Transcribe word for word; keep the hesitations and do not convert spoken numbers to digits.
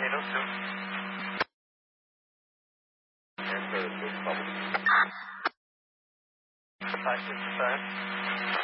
eight oh two. Answer is bubble. five sixty-five.